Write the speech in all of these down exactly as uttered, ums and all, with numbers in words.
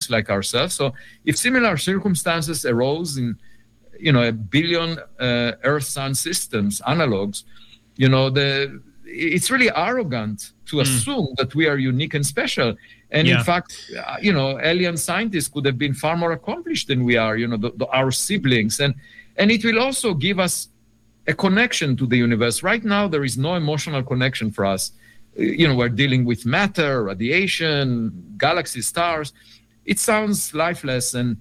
looks like ourselves. So if similar circumstances arose in, you know, a billion uh, Earth-Sun systems, analogs, you know, the it's really arrogant to mm. assume that we are unique and special. And yeah. in fact, uh, you know, alien scientists could have been far more accomplished than we are, you know, the, the, our siblings. And, and it will also give us a connection to the universe. Right now, there is no emotional connection for us. You know, we're dealing with matter, radiation, galaxies, stars. It sounds lifeless. And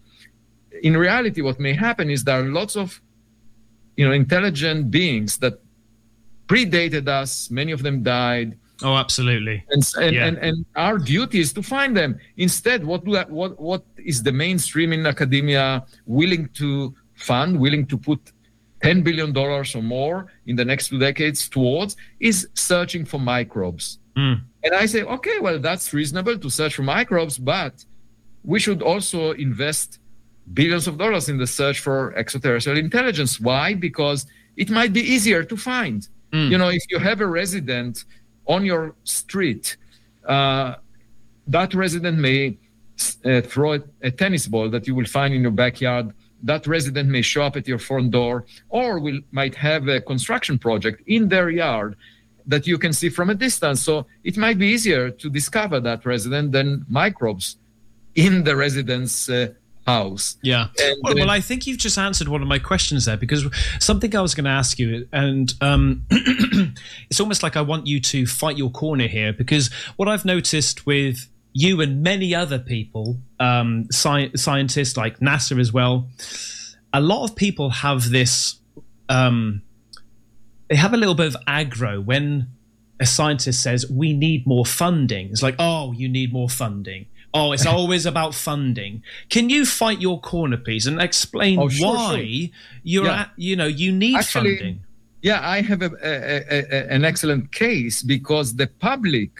in reality, what may happen is there are lots of, you know, intelligent beings that predated us. Many of them died. Oh, absolutely. And and, yeah. and and our duty is to find them. Instead, what do that, what what is the mainstream in academia willing to fund, willing to put ten billion dollars or more in the next two decades towards is searching for microbes. Mm. And I say, okay, well, that's reasonable to search for microbes, but we should also invest billions of dollars in the search for extraterrestrial intelligence. Why? Because it might be easier to find. Mm. You know, if you have a resident on your street, uh, that resident may uh, throw a, a tennis ball that you will find in your backyard. That resident may show up at your front door, or will might have a construction project in their yard that you can see from a distance. So it might be easier to discover that resident than microbes in the resident's uh, house. Yeah. And, well, uh, well, I think you've just answered one of my questions there, because something I was going to ask you, and um, it's almost like I want you to fight your corner here, because what I've noticed with you and many other people, um, sci- scientists like NASA as well, a lot of people have this, um, they have a little bit of aggro when a scientist says, we need more funding. It's like, oh, you need more funding. Oh, it's always about funding. Can you fight your corner, please, and explain oh, sure, why sure. you're yeah. at, you know, you need Actually, funding? Yeah, I have a, a, a, an excellent case, because the public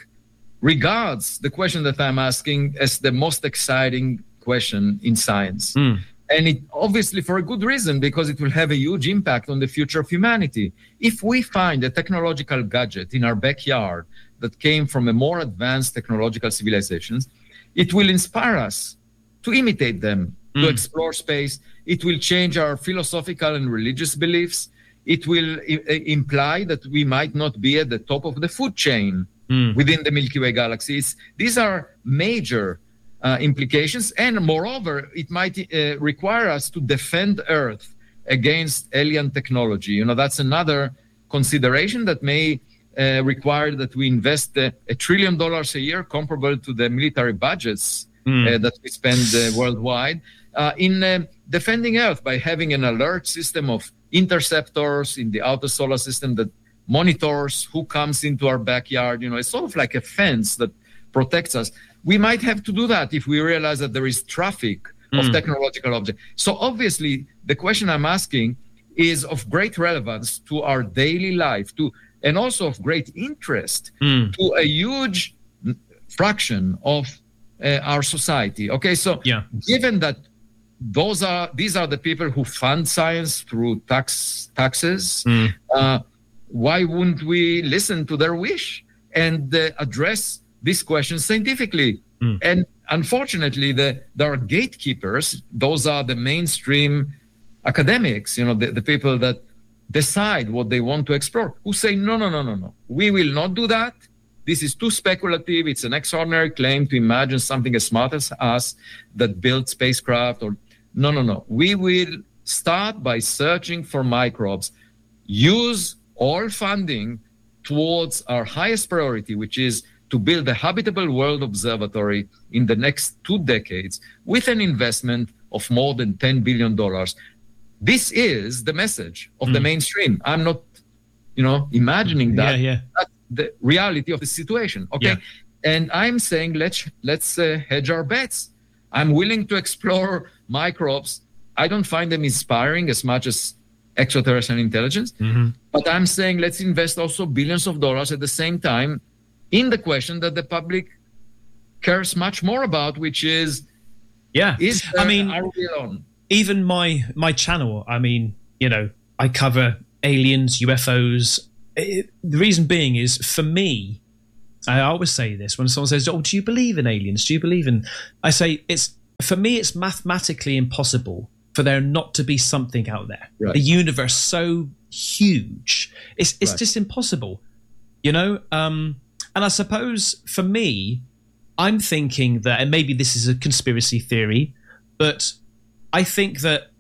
regards the question that I'm asking as the most exciting question in science. Mm. And it obviously for a good reason, because it will have a huge impact on the future of humanity. If we find a technological gadget in our backyard that came from a more advanced technological civilizations, it will inspire us to imitate them, mm. to explore space. It will change our philosophical and religious beliefs. It will I- imply that we might not be at the top of the food chain mm. within the Milky Way galaxy. It's, these are major uh, implications. And moreover, it might uh, require us to defend Earth against alien technology. You know, that's another consideration that may Uh, required that we invest uh, a trillion dollars a year, comparable to the military budgets mm. uh, that we spend uh, worldwide, uh, in uh, defending Earth by having an alert system of interceptors in the outer solar system that monitors who comes into our backyard. You know, it's sort of like a fence that protects us. We might have to do that if we realize that there is traffic mm. of technological objects. So obviously, the question I'm asking is of great relevance to our daily life, to and also of great interest mm. to a huge fraction of uh, our society. Okay, so yeah. given that those are these are the people who fund science through tax taxes, mm. uh, why wouldn't we listen to their wish and uh, address this question scientifically? Mm. And unfortunately, the, there are gatekeepers. Those are the mainstream academics, you know, the, the people that decide what they want to explore, who say, no, no, no, no, no, we will not do that. This is too speculative. It's an extraordinary claim to imagine something as smart as us that built spacecraft. Or no, no, no. We will start by searching for microbes, use all funding towards our highest priority, which is to build a habitable world observatory in the next two decades with an investment of more than ten billion dollars. This is the message of mm. the mainstream. I'm not, you know, imagining that. Yeah, yeah. That's the reality of the situation. Okay. Yeah. And I'm saying, let's, let's uh, hedge our bets. I'm willing to explore microbes. I don't find them inspiring as much as extraterrestrial intelligence, mm-hmm. but I'm saying, let's invest also billions of dollars at the same time in the question that the public cares much more about, which is, yeah, is there, I mean, are we alone? Even my my channel, I mean, you know, I cover aliens, U F Os. It, the reason being is, for me, I always say this when someone says, oh, do you believe in aliens? Do you believe in... I say, it's for me, it's mathematically impossible for there not to be something out there. Right. The universe so huge, it's it's Right. just impossible, you know. Um, and I suppose for me, I'm thinking that, and maybe this is a conspiracy theory, but I think that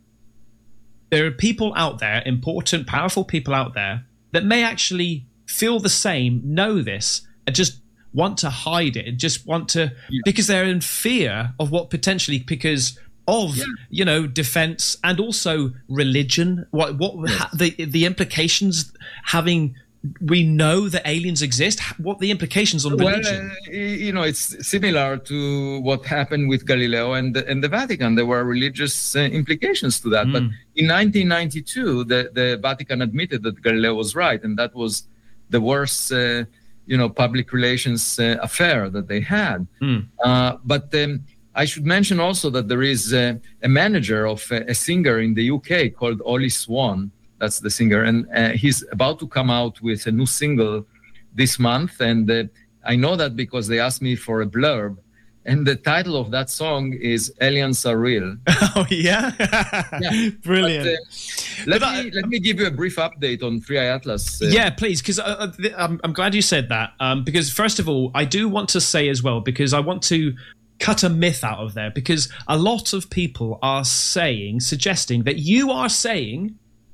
there are people out there, important, powerful people out there, that may actually feel the same, know this, and just want to hide it, and just want to, Yeah. because they're in fear of what potentially, because of, Yeah. you know, defense and also religion, what, what Yes. ha, the the implications having, we know that aliens exist, what the implications on Well, religion. uh, you know, it's similar to what happened with Galileo and the, and the Vatican. There were religious uh, implications to that. Mm. But in nineteen ninety-two, the, the Vatican admitted that Galileo was right, and that was the worst, uh, you know, public relations uh, affair that they had. Mm. Uh, but um, I should mention also that there is uh, a manager of uh, a singer in the U K called Ollie Swan. That's the singer, and uh, he's about to come out with a new single this month. And uh, I know that because they asked me for a blurb, and the title of that song is "Aliens Are Real." Oh yeah, Yeah. brilliant. But, uh, let But me I- let me give you a brief update on Three Eye Atlas. Uh, Yeah, please, because uh, th- I'm, I'm glad you said that. Um, because first of all, I do want to say as well, because I want to cut a myth out of there, because a lot of people are saying, suggesting that you are saying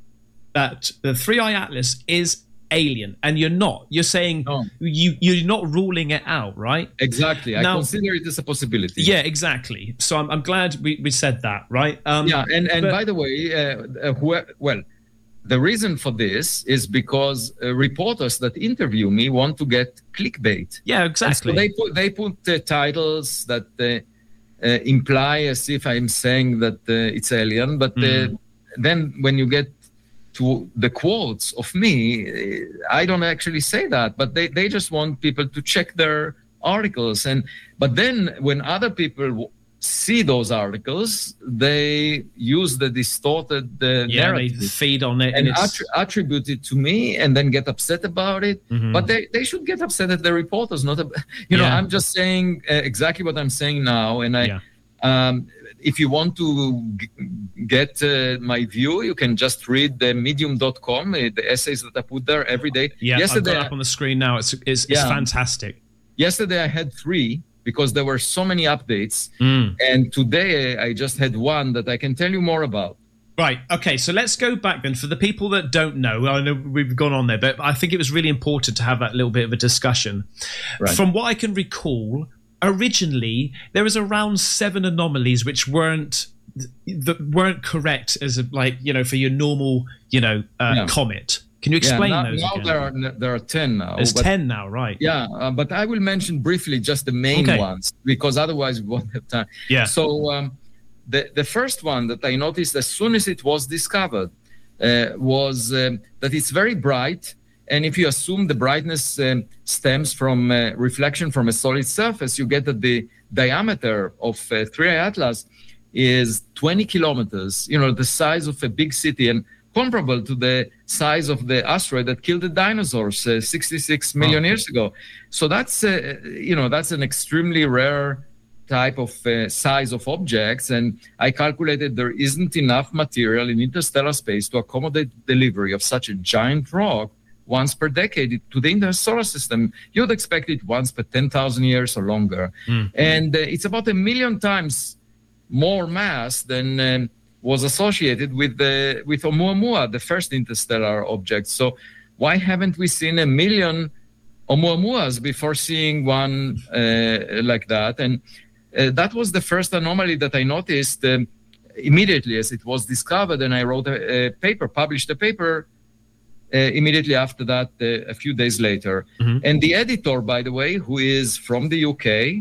that the Three Eye Atlas is alien, and you're not. You're saying No. you you're not ruling it out, right? Exactly. I Now- consider it as a possibility. Yeah, exactly. So I'm I'm glad we, we said that, right? Um, Yeah, and, and but- by the way, uh, uh, who, well, the reason for this is because uh, reporters that interview me want to get clickbait. yeah, And exactly. So they put they put uh, titles that uh, uh, imply as if I'm saying that uh, it's alien, but uh, Mm. then when you get to the quotes of me, uh, I don't actually say that, but they, they just want people to check their articles. And but then when other people w- see those articles, they use the distorted uh, yeah, they narrative feed on it, and and it's, attri- attribute it to me, and then get upset about it. Mhm. But they, they should get upset at the reporters, not ab- you know. Yeah. I'm just saying uh, exactly what I'm saying now, and I. Yeah. Um, if you want to g- get uh, my view, you can just read the medium dot com, uh, the essays that I put there every day. yeah, I've yesterday, got it up on the screen now. It's it's, it's Yeah. fantastic. yesterday I had three because there were so many updates, Mm. and today I just had one that I can tell you more about. Right. Okay. So let's go back then. For the people that don't know, I know we've gone on there, but I think it was really important to have that little bit of a discussion. Right. From what I can recall, originally there was around seven anomalies which weren't that weren't correct as a, like you know for your normal you know uh, Yeah. comet. Can you explain yeah, now, those? now again? there are there are ten now. There's but- ten now, right? Yeah, uh, but I will mention briefly just the main Okay. ones because otherwise we won't have time. Yeah. So um, the the first one that I noticed as soon as it was discovered uh, was um, that it's very bright, and if you assume the brightness um, stems from uh, reflection from a solid surface, you get that the diameter of uh, Three Eye Atlas is twenty kilometers. You know, the size of a big city and comparable to the size of the asteroid that killed the dinosaurs uh, sixty-six million Wow. years ago. So that's uh, you know that's an extremely rare type of uh, size of objects, and I calculated there isn't enough material in interstellar space to accommodate delivery of such a giant rock once per decade to the entire solar system. You'd expect it once per ten thousand years or longer, Mm. and uh, it's about a million times more mass than um, was associated with the with Oumuamua, the first interstellar object. So why haven't we seen a million Oumuamuas before seeing one uh, like that? And uh, that was the first anomaly that I noticed um, immediately as it was discovered. And I wrote a, a paper, published a paper uh, immediately after that, uh, a few days later. Mhm. And the editor, by the way, who is from the U K,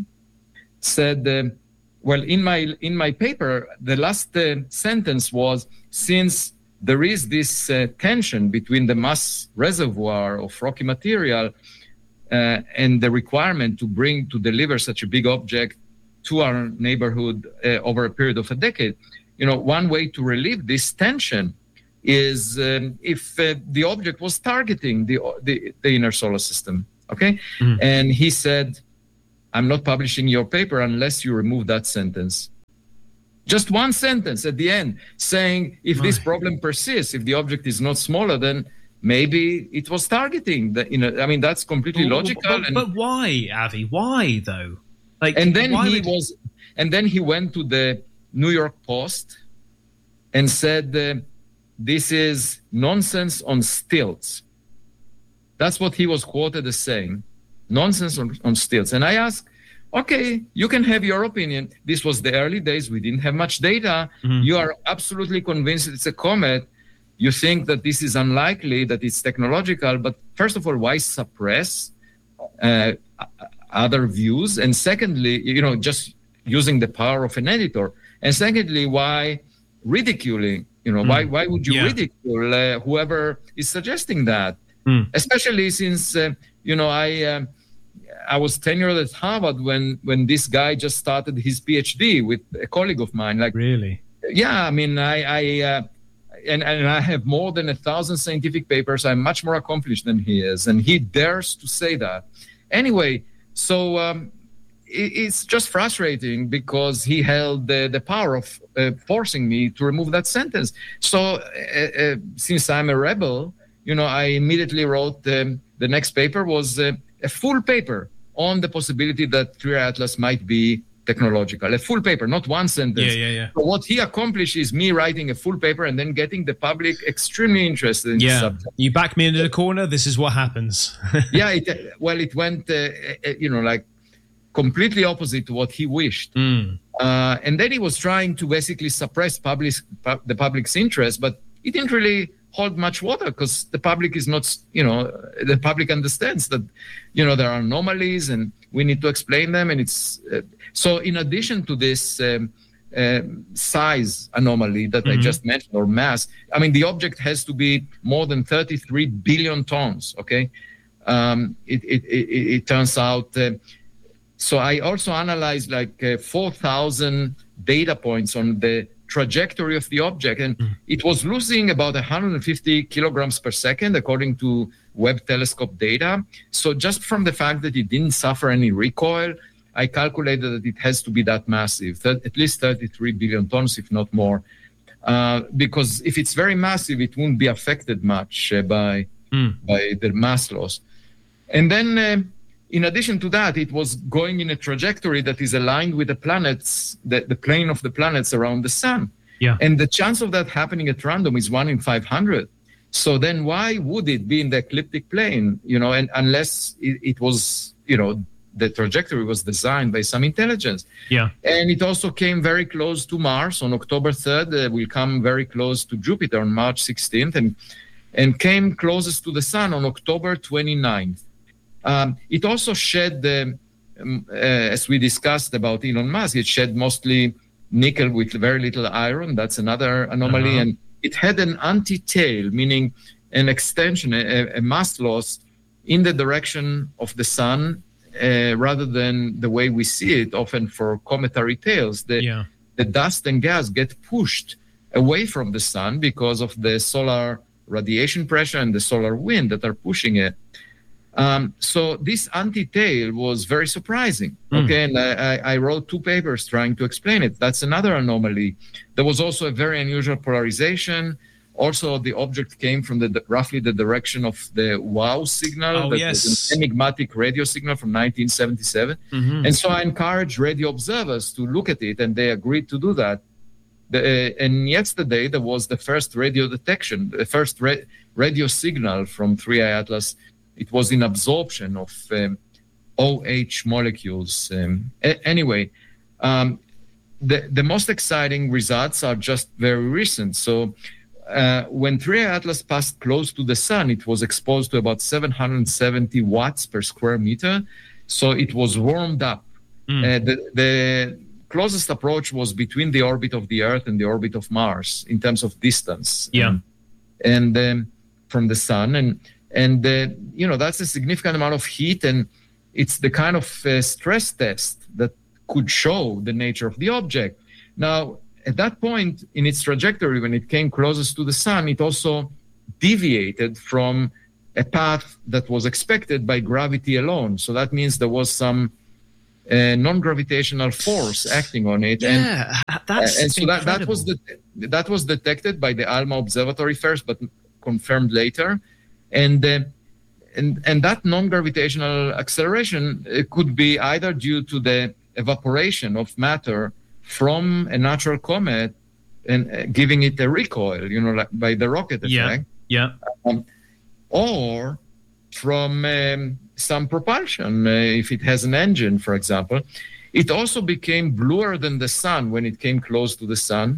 said, um, well, in my in my paper, the last uh, sentence was, since there is this uh, tension between the mass reservoir of rocky material uh, and the requirement to bring to deliver such a big object to our neighborhood uh, over a period of a decade, you know, one way to relieve this tension is um, if uh, the object was targeting the, the the inner solar system. Okay, Mhm. and he said, I'm not publishing your paper unless you remove that sentence. Just one sentence at the end saying, if My. this problem persists, if the object is not smaller, then maybe it was targeting. The, you know, I mean, that's completely but, logical. But, and, but why, Avi? Why though? Like, and then why he would... was, and then he went to the New York Post and said, uh, "This is nonsense on stilts." That's what he was quoted as saying, "Nonsense on, on stilts." And I asked, okay, you can have your opinion. This was the early days. We didn't have much data. Mm-hmm. You are absolutely convinced it's a comet. You think that this is unlikely, that it's technological. But first of all, why suppress uh, other views? And secondly, you know, just using the power of an editor. And secondly, why ridiculing? You know, mm. why why would you yeah. ridicule uh, whoever is suggesting that? Mm. Especially since, uh, you know, I... Uh, I was tenured at Harvard when, when this guy just started his PhD with a colleague of mine. Like, really? Yeah, I mean, I, I uh, and, and I have more than a thousand scientific papers. I'm much more accomplished than he is, and he dares to say that. Anyway, so um, it, it's just frustrating because he held the, the power of uh, forcing me to remove that sentence. So uh, uh, since I'm a rebel, you know, I immediately wrote um, the next paper was uh, a full paper on the possibility that three I Atlas might be technological. A full paper, not one sentence. Yeah, yeah, yeah. So what he accomplished is me writing a full paper and then getting the public extremely interested in yeah. the subject. You back me into the corner, this is what happens. yeah, it, well, it went, uh, you know, like completely opposite to what he wished. Mm. Uh, and then he was trying to basically suppress public, pu- the public's interest, but he didn't really hold much water because the public is not, you know, the public understands that, you know, there are anomalies and we need to explain them. And it's, uh, so in addition to this um, uh, size anomaly that mm-hmm. I just mentioned, or mass, I mean, the object has to be more than thirty-three billion tons, okay? Um, it, it, it, it turns out, uh, so I also analyzed like uh, four thousand data points on the trajectory of the object, and mm. it was losing about one hundred fifty kilograms per second according to Webb telescope data. So just from the fact that it didn't suffer any recoil, I calculated that it has to be that massive, th- at least thirty-three billion tons, if not more. Uh, because if it's very massive, it won't be affected much uh, by mm. by the mass loss. And then uh, in addition to that, it was going in a trajectory that is aligned with the planets, the, the plane of the planets around the sun. Yeah. And the chance of that happening at random is one in five hundred. So then why would it be in the ecliptic plane, you know, and unless it, it was, you know, the trajectory was designed by some intelligence. Yeah. And it also came very close to Mars on October third. Uh, will come very close to Jupiter on March sixteenth, and, and came closest to the sun on October twenty-ninth. Um, it also shed, the, um, uh, as we discussed about Elon Musk, it shed mostly nickel with very little iron. That's another anomaly. Uh-huh. And it had an anti-tail, meaning an extension, a, a mass loss in the direction of the sun, uh, rather than the way we see it often for cometary tails. The, yeah. the dust and gas get pushed away from the sun because of the solar radiation pressure and the solar wind that are pushing it. Um, so this anti-tail was very surprising. Mm. Okay, and I, I wrote two papers trying to explain it. That's another anomaly. There was also a very unusual polarization. Also, the object came from the, the roughly the direction of the WOW signal. Oh, that yes. was an enigmatic radio signal from nineteen seventy-seven. Mm-hmm. And so I encouraged radio observers to look at it, and they agreed to do that. The, uh, and yesterday, there was the first radio detection, the first ra- radio signal from three I Atlas. It was in absorption of um, O H molecules. Um, a- anyway, um, the, the most exciting results are just very recent. So uh, when three I Atlas passed close to the sun, it was exposed to about seven hundred seventy watts per square meter. So it was warmed up. Mm. Uh, the, the closest approach was between the orbit of the Earth and the orbit of Mars in terms of distance. Yeah. Um, and um, from the sun. And And, uh, you know, that's a significant amount of heat, and it's the kind of uh, stress test that could show the nature of the object. Now, at that point in its trajectory, when it came closest to the sun, it also deviated from a path that was expected by gravity alone. So that means there was some a non-gravitational force acting on it. Yeah, and, that's and so incredible. that, that was the, that was detected by the ALMA observatory first, but confirmed later. And uh, and and that non-gravitational acceleration uh, could be either due to the evaporation of matter from a natural comet and uh, giving it a recoil, you know, like by the rocket effect. Yeah. Yeah. Um, or from um, some propulsion, uh, if it has an engine, for example. It also became bluer than the sun when it came close to the sun,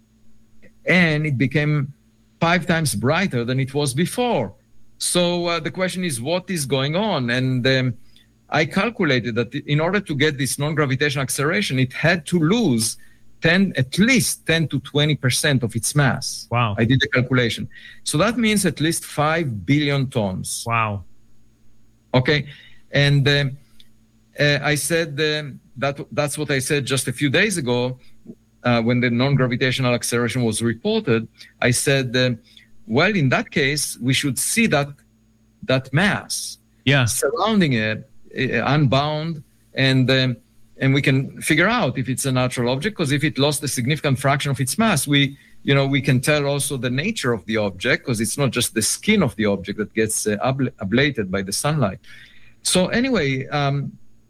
and it became five times brighter than it was before. So uh, the question is, what is going on? And um, I calculated that in order to get this non-gravitational acceleration, it had to lose ten, at least ten to twenty percent of its mass. Wow. I did the calculation. So that means at least five billion tons. Wow. Okay. And um, uh, I said um, that that's what I said just a few days ago uh, when the non-gravitational acceleration was reported. I said, um, well, in that case, we should see that that mass yeah. surrounding it, uh, unbound, and um, and we can figure out if it's a natural object, because if it lost a significant fraction of its mass, we you know we can tell also the nature of the object, because it's not just the skin of the object that gets uh, abl- ablated by the sunlight. So anyway, um,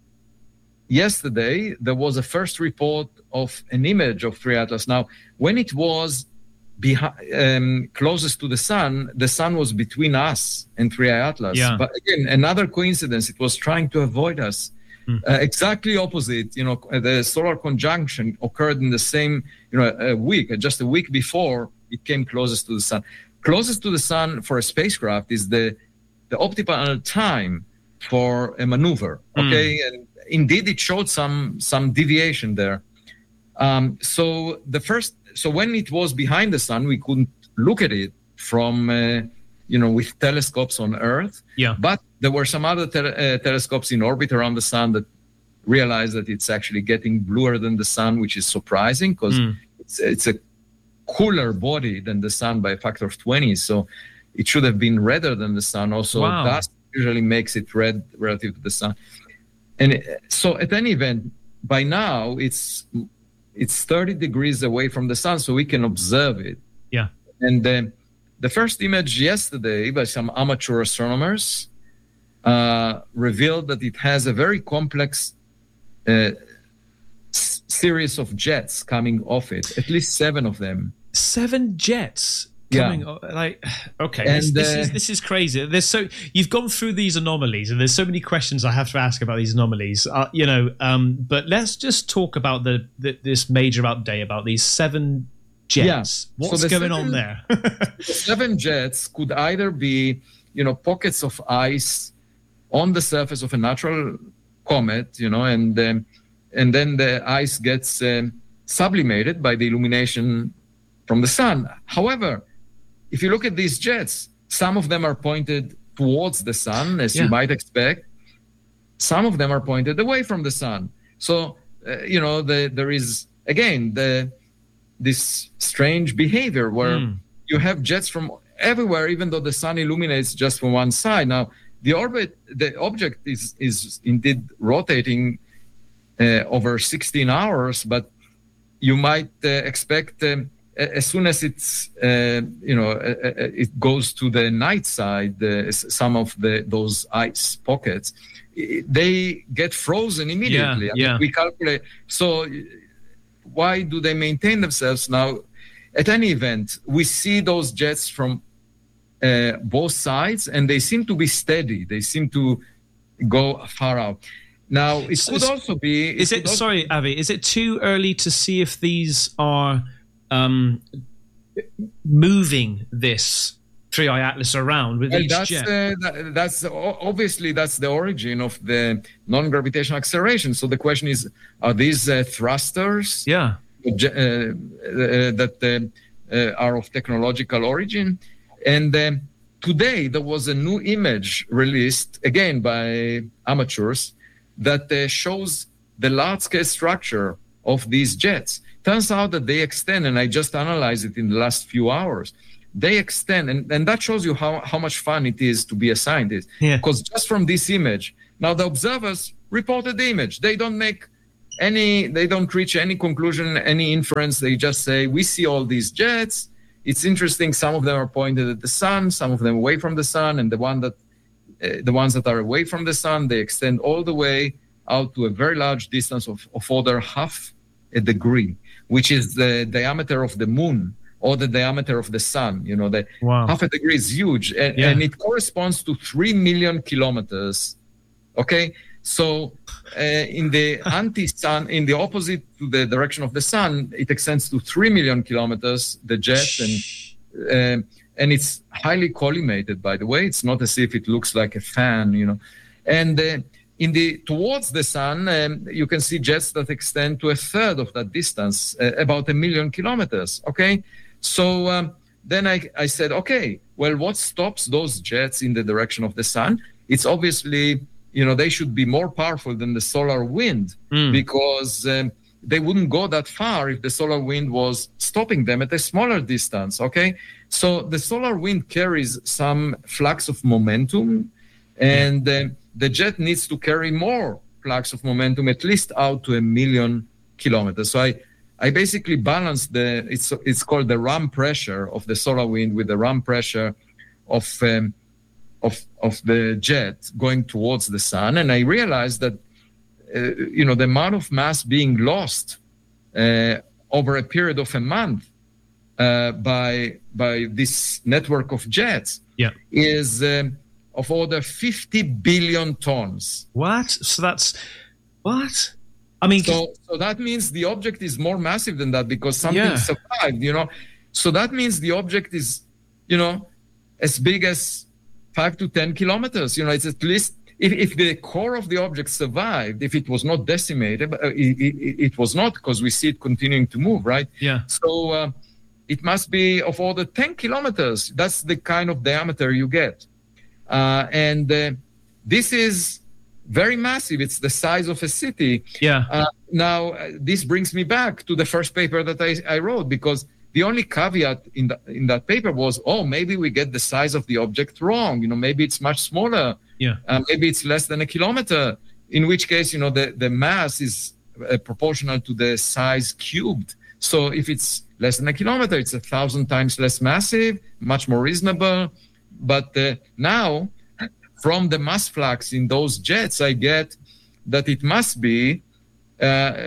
yesterday there was a first report of an image of three Atlas. Now, when it was behind, um, closest to the sun, the sun was between us and three I Atlas. Yeah. But again, another coincidence, it was trying to avoid us. Hmm. Uh, exactly opposite, you know, the solar conjunction occurred in the same, you know, a week, just a week before it came closest to the sun. Closest to the sun for a spacecraft is the, the optimal time for a maneuver, okay? Mm. And indeed, it showed some some deviation there. Um, so the first, so when it was behind the sun, we couldn't look at it from, uh, you know, with telescopes on Earth. Yeah. But there were some other te- uh, telescopes in orbit around the sun that realized that it's actually getting bluer than the sun, which is surprising because mm. it's, it's a cooler body than the sun by a factor of twenty. So it should have been redder than the sun. Also, wow. dust usually makes it red relative to the sun. And it, so at any event, by now it's it's thirty degrees away from the sun, so we can observe it. Yeah. And uh, the first image yesterday by some amateur astronomers uh, revealed that it has a very complex uh, s- series of jets coming off it, at least seven of them. Seven jets? Coming, yeah. Like, okay, and, this, this uh, is this is crazy. There's so you've gone through these anomalies, and there's so many questions I have to ask about these anomalies. Uh, you know, um, but let's just talk about the, the this major update about these seven jets. Yeah. What's so going seven, on there? The seven jets could either be, you know, pockets of ice on the surface of a natural comet, you know, and um, and then the ice gets um, sublimated by the illumination from the sun. However, if you look at these jets, some of them are pointed towards the sun, as yeah. you might expect. Some of them are pointed away from the sun. So, uh, you know, the, there is, again, the this strange behavior where mm. you have jets from everywhere, even though the sun illuminates just from one side. Now, the orbit, the object is, is indeed rotating uh, over sixteen hours, but you might uh, expect... Um, as soon as it's, uh, you know, uh, it goes to the night side, uh, some of the those ice pockets, they get frozen immediately. Yeah, I mean, yeah. We calculate. So why do they maintain themselves now? At any event, we see those jets from uh, both sides, and they seem to be steady. They seem to go far out. Now, it so, could also be... Is it, it also, sorry, Avi, is it too early to see if these are... Um, moving this three I Atlas around with well, each that's, jet? Uh, that, that's obviously that's the origin of the non-gravitational acceleration. So the question is, are these uh, thrusters? Yeah, uh, uh, that uh, uh, are of technological origin? And um, today there was a new image released again by amateurs that uh, shows the large-scale structure of these jets. Turns out that they extend, and I just analyzed it in the last few hours. They extend, and, and that shows you how, how much fun it is to be a scientist. Yeah. Because just from this image, now the observers reported the image. They don't make any, they don't reach any conclusion, any inference. They just say, we see all these jets. It's interesting. Some of them are pointed at the sun, some of them away from the sun, and the one that, uh, the ones that are away from the sun, they extend all the way out to a very large distance of, of order half a degree, which is the diameter of the moon or the diameter of the sun. You know, the wow. half a degree is huge, and, yeah. and it corresponds to three million kilometers. Okay. So uh, in the anti-sun, in the opposite to the direction of the sun, it extends to three million kilometers, the jet, and uh, and it's highly collimated, by the way. It's not as if it looks like a fan, you know. And uh, in the towards the sun, um, you can see jets that extend to a third of that distance, uh, about a million kilometers, okay? So um, then I, I said, okay, well, what stops those jets in the direction of the sun? It's obviously, you know, they should be more powerful than the solar wind mm. because um, they wouldn't go that far if the solar wind was stopping them at a smaller distance, okay? So the solar wind carries some flux of momentum, and uh, the jet needs to carry more flux of momentum, at least out to a million kilometers. So I, I basically balance the, it's it's called the ram pressure of the solar wind with the ram pressure of um, of of the jet going towards the sun, and I realized that uh, you know the amount of mass being lost uh, over a period of a month uh, by by this network of jets yeah. is um, of order fifty billion tons. What? So that's what? I mean, so so that means the object is more massive than that because something yeah. survived. You know, so that means the object is, you know, as big as five to ten kilometers. You know, it's at least if, if the core of the object survived, if it was not decimated, uh, it, it, it was not, because we see it continuing to move, right? Yeah. So uh, it must be of order ten kilometers. That's the kind of diameter you get. Uh, and uh, this is very massive. It's the size of a city. Yeah. Uh, now, uh, this brings me back to the first paper that I, I wrote, because the only caveat in, the, in that paper was, oh, maybe we get the size of the object wrong. You know, maybe it's much smaller. Yeah. Uh, maybe it's less than a kilometer, in which case, you know, the, the mass is uh, proportional to the size cubed. So if it's less than a kilometer, it's a thousand times less massive, much more reasonable. But uh, now, from the mass flux in those jets, I get that it must be uh,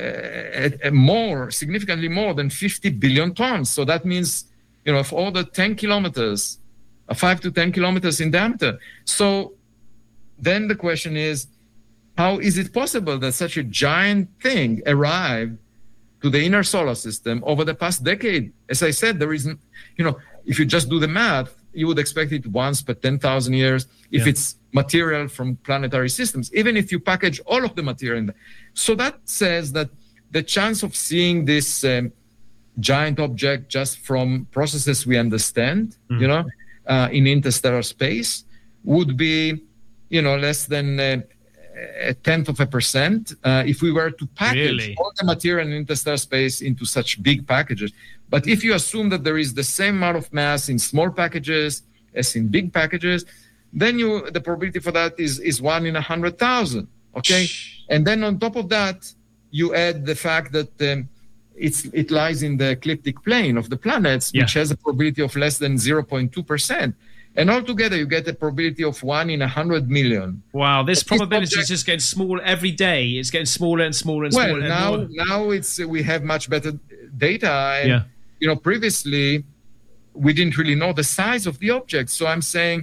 a, a more, significantly more than fifty billion tons. So that means, you know, of order ten kilometers, uh, five to ten kilometers in diameter. So then the question is, how is it possible that such a giant thing arrived to the inner solar system over the past decade? As I said, there isn't, you know, if you just do the math, you would expect it once per ten thousand years if yeah. it's material from planetary systems, even if you package all of the material in there. So that says that the chance of seeing this um, giant object just from processes we understand, mm. you know, uh, in interstellar space would be, you know, less than uh, a tenth of a percent uh, if we were to package really? all the material in interstellar space into such big packages. But if you assume that there is the same amount of mass in small packages as in big packages, then you the probability for that is, is one in a hundred thousand, okay? And then on top of that, you add the fact that um, it's it lies in the ecliptic plane of the planets, yeah. which has a probability of less than zero point two percent. And altogether, you get a probability of one in a hundred million. Wow, this but probability this object, is just getting smaller every day. It's getting smaller and smaller and well, smaller. now and more. now it's uh, we have much better data. And, yeah. you know, previously we didn't really know the size of the object. So I'm saying,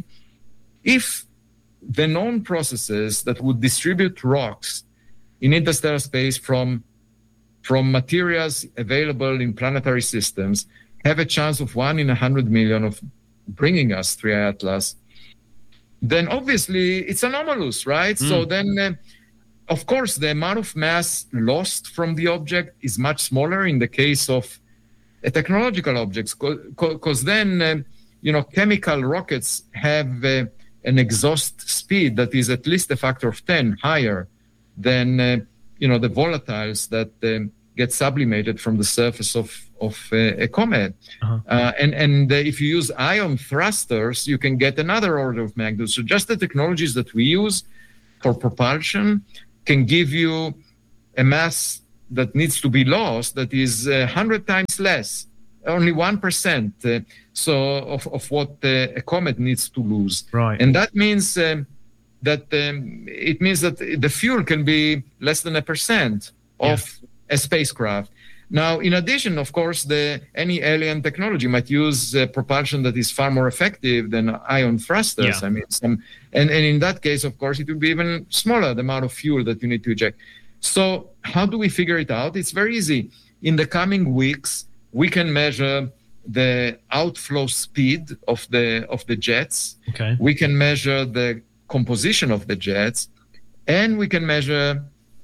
if the known processes that would distribute rocks in interstellar space from from materials available in planetary systems have a chance of one in a hundred million of bringing us three I Atlas, then obviously it's anomalous, right? Mm. So then, uh, of course, the amount of mass lost from the object is much smaller in the case of uh, technological objects, because then, uh, you know, chemical rockets have uh, an exhaust speed that is at least a factor of ten higher than, uh, you know, the volatiles that um, get sublimated from the surface of, of uh, a comet. Uh-huh. Uh, and and uh, if you use ion thrusters, you can get another order of magnitude. So just the technologies that we use for propulsion can give you a mass that needs to be lost that is a hundred times less, only one percent. Uh, so of, of what uh, a comet needs to lose. Right. And that means um, that um, it means that the fuel can be less than a percent of yeah. a spacecraft. Now, in addition, of course, the any alien technology might use uh, propulsion that is far more effective than ion thrusters. Yeah. I mean, some, and, and in that case, of course, it would be even smaller, the amount of fuel that you need to eject. So how do we figure it out? It's very easy. In the coming weeks, we can measure the outflow speed of the of the jets. Okay. We can measure the composition of the jets, and we can measure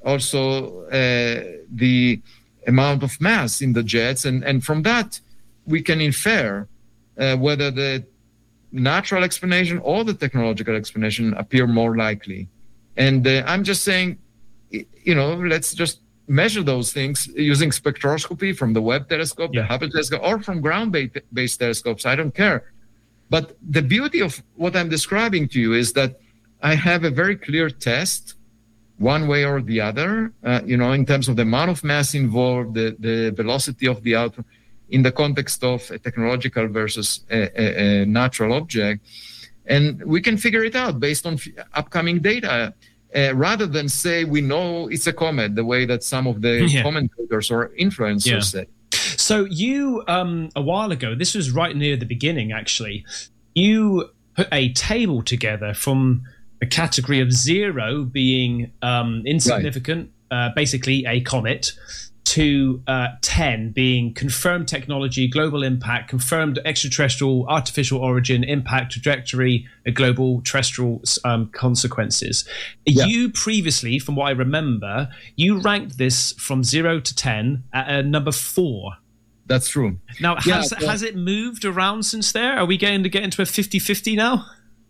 also uh, the amount of mass in the jets, and, and from that we can infer uh, whether the natural explanation or the technological explanation appear more likely. And uh, I'm just saying, you know, let's just measure those things using spectroscopy from the Webb telescope, yeah. the Hubble telescope, or from ground-based telescopes. I don't care. But the beauty of what I'm describing to you is that I have a very clear test, one way or the other, uh, you know, in terms of the amount of mass involved, the, the velocity of the outflow, in the context of a technological versus a, a, a natural object. And we can figure it out based on f- upcoming data, uh, rather than say we know it's a comet, the way that some of the yeah. commentators or influencers yeah. say. So you, um, a while ago, this was right near the beginning, actually, you put a table together from a category of zero being um, insignificant, right. uh, basically a comet, to uh, ten being confirmed technology, global impact, confirmed extraterrestrial, artificial origin, impact, trajectory, uh, global terrestrial um, consequences. Yeah. You previously, from what I remember, you ranked this from zero to ten at uh, number four. That's true. Now, has, yeah, well, has it moved around since there? Are we going to get into a fifty-fifty now?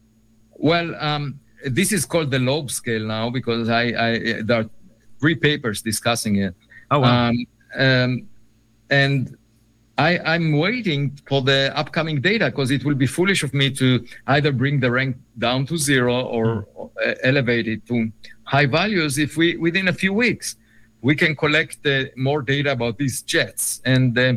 Well, um, this is called the Loeb scale now because I, I there are three papers discussing it. Oh, wow. Um, um, and I, I'm waiting for the upcoming data because it will be foolish of me to either bring the rank down to zero or mm. uh, elevate it to high values if we, within a few weeks, we can collect uh, more data about these jets. And uh,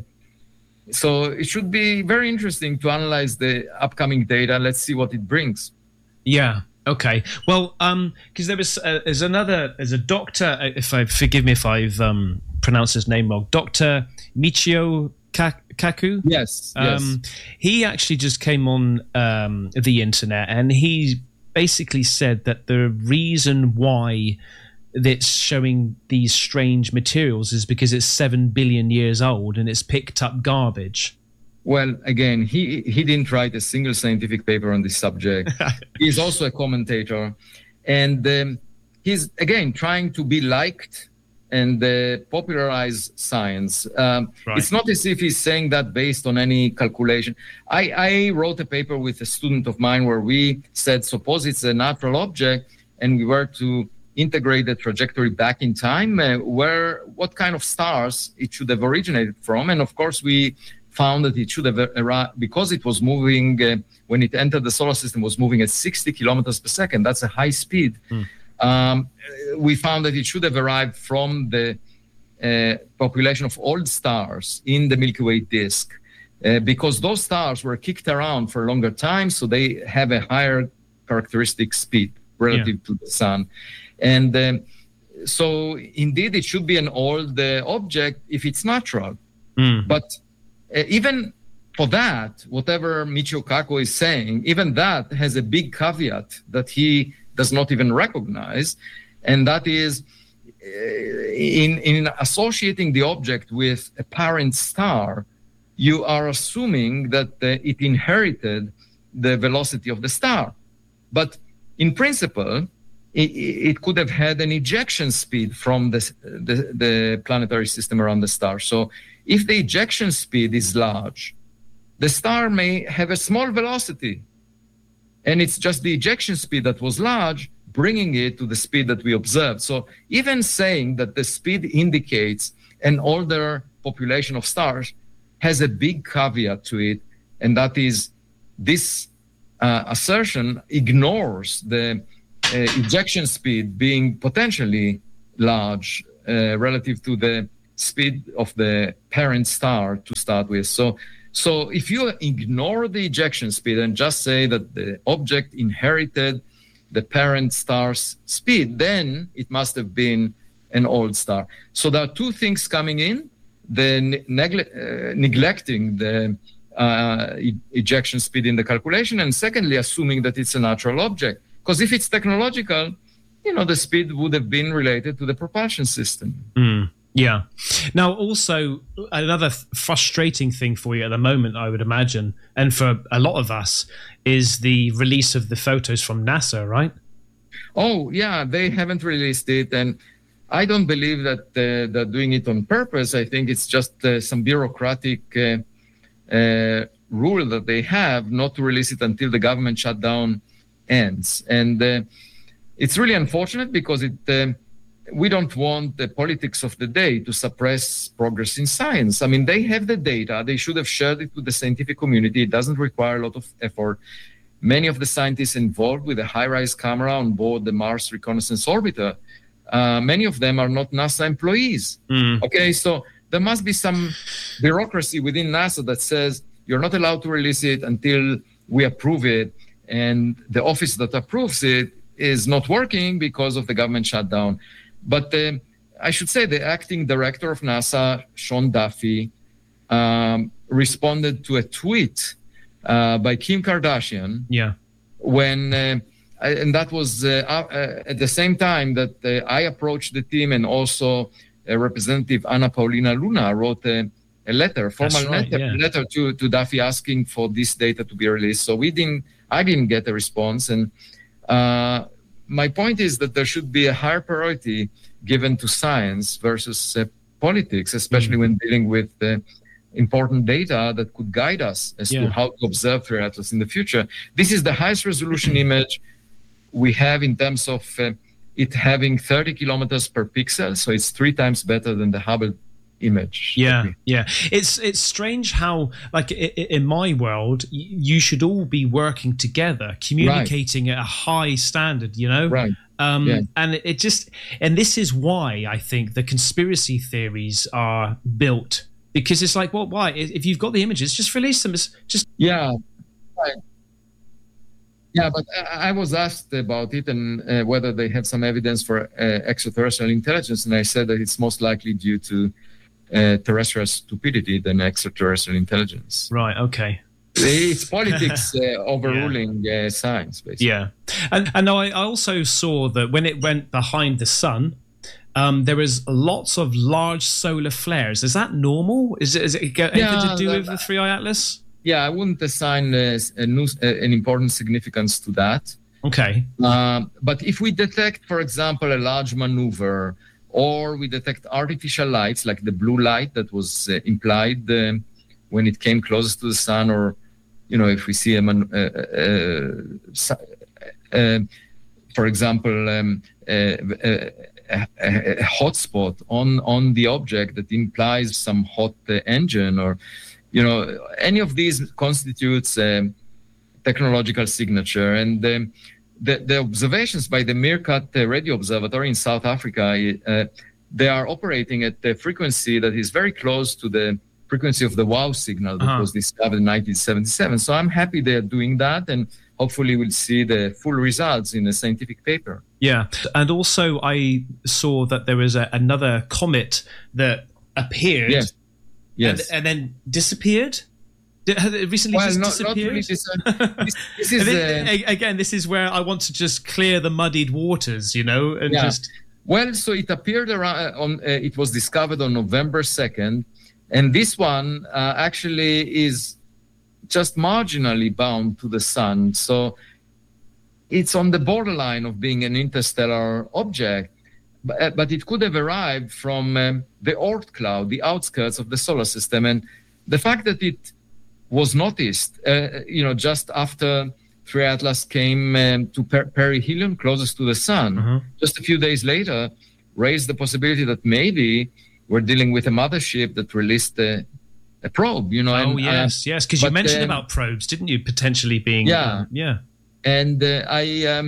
so it should be very interesting to analyze the upcoming data. Let's see what it brings. Yeah. Okay. Well, um, because there was uh, there's another there's a doctor. If I forgive me if I've um, pronounced his name wrong, Doctor Michio Kaku. Yes. Um, yes. He actually just came on um, the internet, and he basically said that the reason why that's showing these strange materials is because it's seven billion years old and it's picked up garbage. Well, again, he, he didn't write a single scientific paper on this subject. He's also a commentator. And um, he's, again, trying to be liked and uh, popularize science. Um, right. It's not as if he's saying that based on any calculation. I, I wrote a paper with a student of mine where we said, suppose it's a natural object, and we were to integrate the trajectory back in time, uh, where what kind of stars it should have originated from. And, of course, we found that it should have arrived because it was moving uh, when it entered the solar system was moving at sixty kilometers per second. That's a high speed. Mm. Um, we found that it should have arrived from the uh, population of old stars in the Milky Way disk uh, because those stars were kicked around for a longer time, so they have a higher characteristic speed relative yeah. to the sun. And um, so indeed it should be an old uh, object if it's natural. Mm. But Uh, even for that, whatever Michio Kaku is saying, even that has a big caveat that he does not even recognize, and that is uh, in, in associating the object with a parent star, you are assuming that uh, it inherited the velocity of the star. But in principle, it, it could have had an ejection speed from the, the, the planetary system around the star. So if the ejection speed is large, the star may have a small velocity. And it's just the ejection speed that was large, bringing it to the speed that we observed. So even saying that the speed indicates an older population of stars has a big caveat to it. And that is this uh, assertion ignores the uh, ejection speed being potentially large uh, relative to the speed of the parent star to start with. So, so if you ignore the ejection speed and just say that the object inherited the parent star's speed, then it must have been an old star. So there are two things coming in: the negle- uh, neglecting the uh, e- ejection speed in the calculation, and secondly, assuming that it's a natural object. Because if it's technological, you know, the speed would have been related to the propulsion system. Mm, yeah. Now, also, another th- frustrating thing for you at the moment, I would imagine, and for a lot of us, is the release of the photos from NASA, right? Oh, yeah, they haven't released it. And I don't believe that uh, they're doing it on purpose. I think it's just uh, some bureaucratic uh, uh, rule that they have not to release it until the government shutdown ends. And uh, it's really unfortunate because it uh, we don't want the politics of the day to suppress progress in science. I mean, they have the data. They should have shared it with the scientific community. It doesn't require a lot of effort. Many of the scientists involved with a high-rise camera on board the Mars Reconnaissance Orbiter, uh, many of them are not NASA employees. Mm. Okay, so there must be some bureaucracy within NASA that says you're not allowed to release it until we approve it, and the office that approves it is not working because of the government shutdown. But uh, I should say the acting director of NASA, Sean Duffy, um, responded to a tweet uh, by Kim Kardashian. Yeah. When uh, I, and that was uh, uh, at the same time that uh, I approached the team, and also uh, Representative Anna Paulina Luna wrote a, a letter, formal right, letter, yeah. letter to, to Duffy asking for this data to be released. So we didn't, I didn't get a response. And uh, my point is that there should be a higher priority given to science versus uh, politics, especially mm-hmm. when dealing with uh, important data that could guide us as yeah. to how to observe Three Atlas in the future. This is the highest resolution image we have in terms of uh, it having thirty kilometers per pixel, so it's three times better than the Hubble image. Yeah, yeah. It's it's strange how, like, in my world, you should all be working together, communicating right. at a high standard, you know? Right. Um, yeah. And it just, and this is why I think the conspiracy theories are built, because it's like, well, why? If you've got the images, just release them. It's just yeah, right. Yeah, but I was asked about it and uh, whether they have some evidence for uh, extraterrestrial intelligence, and I said that it's most likely due to uh, terrestrial stupidity than extraterrestrial intelligence. Right. Okay. It's politics uh, overruling yeah. uh, science, basically. Yeah, and and I also saw that when it went behind the sun, um, there was lots of large solar flares. Is that normal? Is it, is it anything yeah, to do that, with the Three Eye Atlas? Yeah, I wouldn't assign uh, a new, uh, an important significance to that. Okay. Uh, but if we detect, for example, a large maneuver, or we detect artificial lights like the blue light that was uh, implied uh, when it came closest to the sun, or, you know, if we see a, man, uh, uh, uh, uh, for example, um, uh, a, a, a hotspot on, on the object that implies some hot uh, engine, or, you know, any of these constitutes a technological signature. And um, the, the observations by the Meerkat Radio Observatory in South Africa, uh, they are operating at a frequency that is very close to the frequency of the WOW signal that uh-huh. was discovered in nineteen seventy-seven. So I'm happy they're doing that, and hopefully we'll see the full results in a scientific paper. Yeah, and also I saw that there was a, another comet that appeared. Yes. Yes. And, and then disappeared? Has it recently well, just not, disappeared? Not really dis- this, this is, then, uh, again, this is where I want to just clear the muddied waters, you know, and yeah. just... Well, so it appeared around, on, uh, it was discovered on November second, and this one uh, actually is just marginally bound to the sun. So it's on the borderline of being an interstellar object. But, but it could have arrived from um, the Oort cloud, the outskirts of the solar system. And the fact that it was noticed, uh, you know, just after Three Atlas came um, to per- perihelion, closest to the sun, uh-huh. just a few days later, raised the possibility that maybe we're dealing with a mothership that released a, a probe, you know. Oh, and, yes, uh, yes, because you mentioned um, about probes, didn't you, potentially being... Yeah. Um, yeah. And uh, I... Um,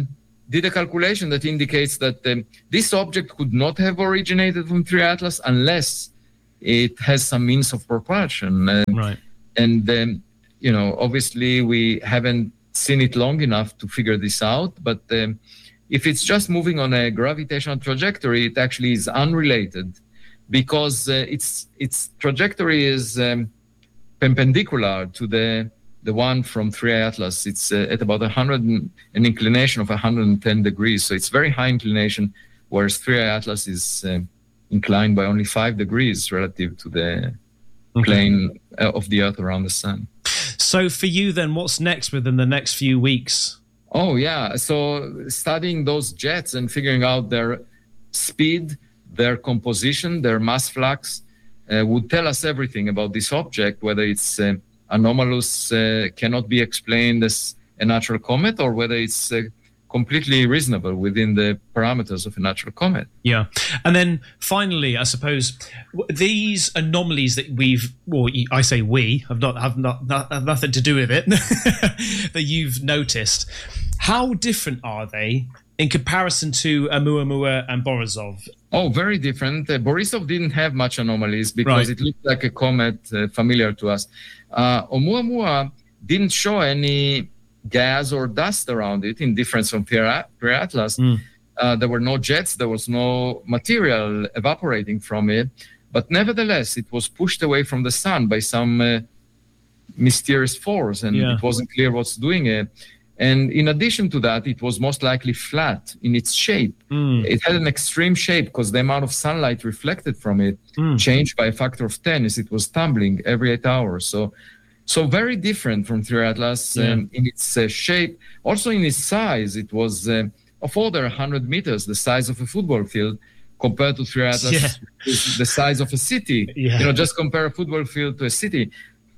did a calculation that indicates that um, this object could not have originated from three Atlas unless it has some means of propulsion. Uh, right. And, um, you know, obviously we haven't seen it long enough to figure this out, but um, if it's just moving on a gravitational trajectory, it actually is unrelated because uh, its its trajectory is um, perpendicular to the the one from three I Atlas. It's uh, at about one hundred, an inclination of one hundred ten degrees. So it's very high inclination, whereas three I Atlas is uh, inclined by only five degrees relative to the okay. plane uh, of the Earth around the sun. So for you then, what's next within the next few weeks? Oh, yeah. So studying those jets and figuring out their speed, their composition, their mass flux uh, would tell us everything about this object, whether it's uh, anomalous, uh, cannot be explained as a natural comet, or whether it's uh, completely reasonable within the parameters of a natural comet. Yeah. And then finally, I suppose, these anomalies that we've, well, I say we, have not have not, not have nothing to do with it, that you've noticed, how different are they in comparison to Oumuamua and Borisov? Oh, very different. Uh, Borisov didn't have much anomalies because right. it looked like a comet uh, familiar to us. Uh, Oumuamua didn't show any gas or dust around it, in difference from three Atlas. Mm. Uh, there were no jets, there was no material evaporating from it, but nevertheless, it was pushed away from the sun by some uh, mysterious force, and yeah. it wasn't clear what's doing it. And in addition to that, it was most likely flat in its shape. Mm. It had an extreme shape because the amount of sunlight reflected from it mm. changed by a factor of ten as it was tumbling every eight hours. So So very different from three Atlas yeah. um, in its uh, shape. Also in its size, it was uh, of order one hundred meters, the size of a football field, compared to three Atlas, yeah. the size of a city. Yeah. You know, just compare a football field to a city.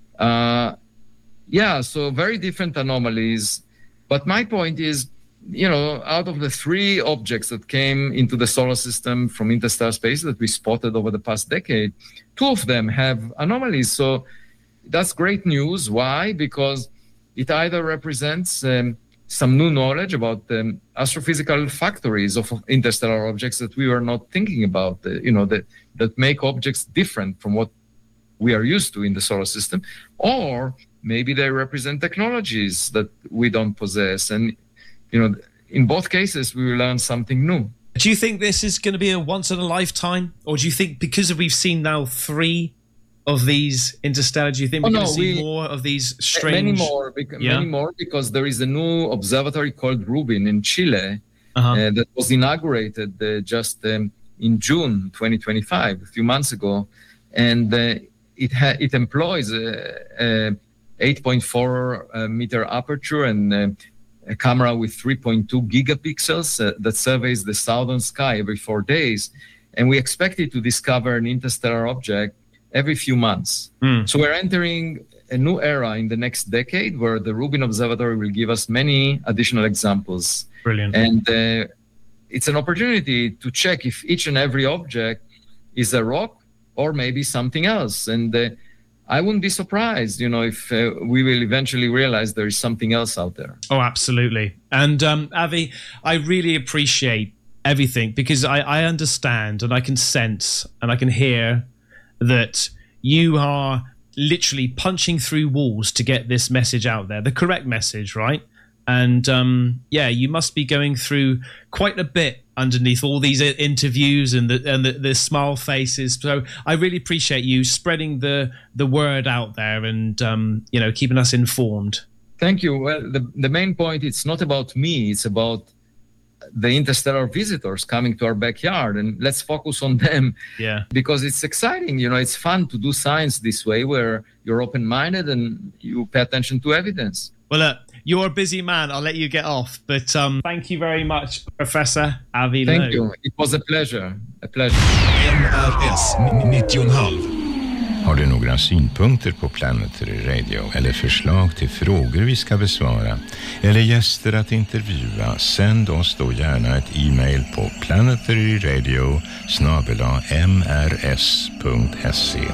Uh, yeah, so very different anomalies. But my point is, you know, out of the three objects that came into the solar system from interstellar space that we spotted over the past decade, two of them have anomalies. So that's great news. Why? Because it either represents um, some new knowledge about um, astrophysical factories of interstellar objects that we were not thinking about, uh, you know, that, that make objects different from what we are used to in the solar system, or maybe they represent technologies that we don't possess. And, you know, in both cases, we will learn something new. Do you think this is going to be a once in a lifetime? Or do you think because we've seen now three of these interstellar, do you think we're oh, no, going to see we, more of these strange... Many more, bec- yeah? many more, because there is a new observatory called Rubin in Chile uh-huh. uh, that was inaugurated uh, just um, in June twenty twenty-five, a few months ago. And uh, it ha- it employs a, a eight point four uh, meter aperture and uh, a camera with three point two gigapixels uh, that surveys the southern sky every four days. And we expect it to discover an interstellar object every few months. Mm. So we're entering a new era in the next decade where the Rubin Observatory will give us many additional examples. Brilliant. And uh, it's an opportunity to check if each and every object is a rock or maybe something else. And uh, I wouldn't be surprised, you know, if uh, we will eventually realize there is something else out there. Oh, absolutely. And um, Avi, I really appreciate everything because I, I understand and I can sense and I can hear that you are literally punching through walls to get this message out there, the correct message, right? And um, yeah, you must be going through quite a bit underneath all these interviews and the and the, the smile faces. So I really appreciate you spreading the the word out there and um, you know, keeping us informed. Thank you. Well, the the main point, it's not about me; it's about the interstellar visitors coming to our backyard, and let's focus on them. Yeah, because it's exciting. You know, it's fun to do science this way, where you're open-minded and you pay attention to evidence. Well, look, you're a busy man. I'll let you get off, but um, thank you very much, Professor Avi Loeb. Thank you. It was a pleasure. A pleasure. M R S nittio komma fem. Har du några synpunkter på Planetary Radio eller förslag till frågor vi ska besvara eller gäster att intervjua, sänd oss då gärna ett e-mail på planetaryradio snabel-a m r s punkt s e.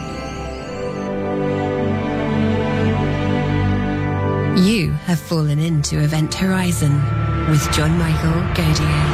You have fallen into Event Horizon. with John Michael Gaudier.